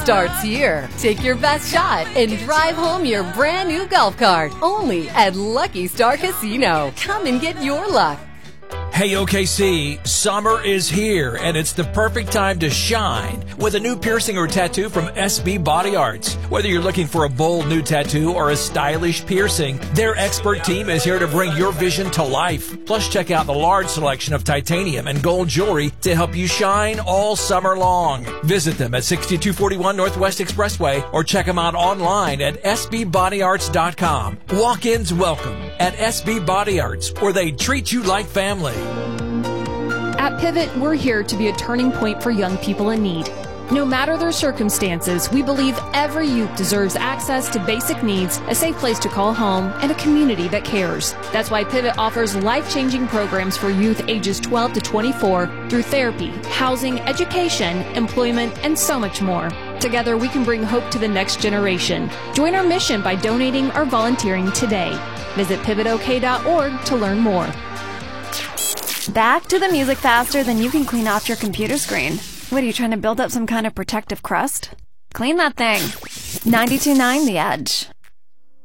starts here. Take your best shot and drive home your brand new golf cart. Only at Lucky Star Casino. Come and get your luck. Hey OKC, summer is here and it's the perfect time to shine with a new piercing or tattoo from SB Body Arts. Whether you're looking for a bold new tattoo or a stylish piercing, their expert team is here to bring your vision to life. Plus, check out the large selection of titanium and gold jewelry to help you shine all summer long. Visit them at 6241 Northwest Expressway or check them out online at sbbodyarts.com. Walk-ins welcome at SB Body Arts, where they treat you like family. At Pivot, we're here to be a turning point for young people in need. No matter their circumstances, we believe every youth deserves access to basic needs, a safe place to call home, and a community that cares. That's why Pivot offers life-changing programs for youth ages 12 to 24 through therapy, housing, education, employment, and so much more. Together, we can bring hope to the next generation. Join our mission by donating or volunteering today. Visit pivotok.org to learn more. Back to the music faster than you can clean off your computer screen. What, are you trying to build up some kind of protective crust? Clean that thing. 92.9 The Edge.